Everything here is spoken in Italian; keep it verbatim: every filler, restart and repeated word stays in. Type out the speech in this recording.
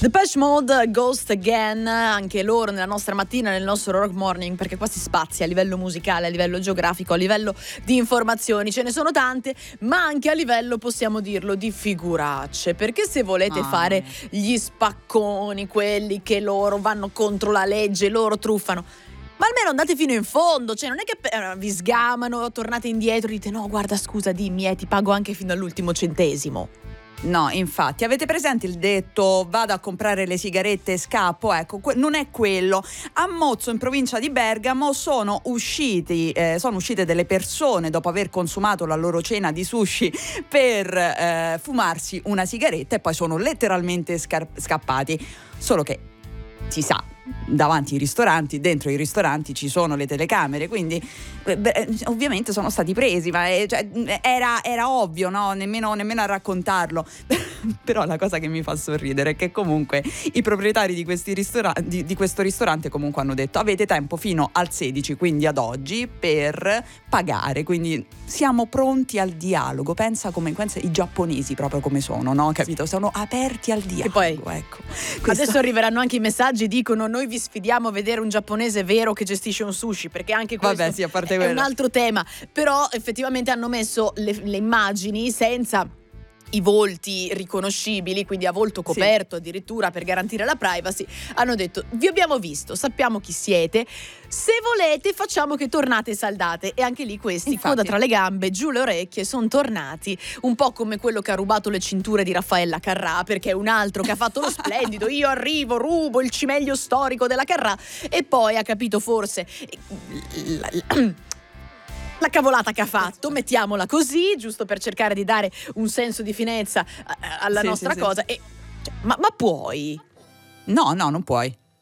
Depeche Mode, Ghost Again, anche loro nella nostra mattina, nel nostro Rock Morning, perché qua si spazia a livello musicale, a livello geografico, a livello di informazioni, ce ne sono tante, ma anche a livello, possiamo dirlo, di figuracce, perché se volete ah. fare gli spacconi, quelli che loro vanno contro la legge, loro truffano, ma almeno andate fino in fondo, cioè non è che eh, vi sgamano, tornate indietro e dite no guarda scusa dimmi eh, ti pago anche fino all'ultimo centesimo. No, infatti, avete presente il detto vado a comprare le sigarette e scappo? Ecco, que- non è quello. A Mozzo, in provincia di Bergamo, sono usciti eh, sono uscite delle persone dopo aver consumato la loro cena di sushi per eh, fumarsi una sigaretta e poi sono letteralmente scar- scappati. Solo che si sa, davanti ai ristoranti, dentro i ristoranti ci sono le telecamere, quindi beh, ovviamente sono stati presi, ma eh, cioè, era, era ovvio, no? Nemmeno, nemmeno a raccontarlo. Però la cosa che mi fa sorridere è che comunque i proprietari di, questi ristoranti, di, di questo ristorante comunque hanno detto avete tempo fino al sedici, quindi ad oggi, per pagare, quindi siamo pronti al dialogo. Pensa come pensa i giapponesi proprio come sono, no? Capito? Sono aperti al dialogo. E poi ecco, questo... adesso arriveranno anche i messaggi, dicono noi vi sfidiamo a vedere un giapponese vero che gestisce un sushi, perché anche questo Vabbè, sì, a parte è quello. un altro tema, però effettivamente hanno messo le, le immagini senza i volti riconoscibili, quindi a volto coperto, sì, addirittura per garantire la privacy. Hanno detto vi abbiamo visto, sappiamo chi siete, se volete facciamo che tornate saldate. E anche lì questi, infatti, coda tra le gambe, giù le orecchie, sono tornati un po' come quello che ha rubato le cinture di Raffaella Carrà, perché è un altro che ha fatto lo splendido io arrivo, rubo il cimelio storico della Carrà, e poi ha capito forse la cavolata che ha fatto, mettiamola così, giusto per cercare di dare un senso di finezza alla sì, nostra sì, cosa. sì. E, cioè, ma, ma puoi? No, no, non puoi.